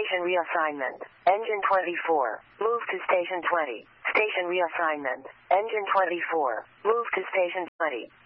Station reassignment. Engine 24. Move to Station 20. Station reassignment. Engine 24. Move to Station 20.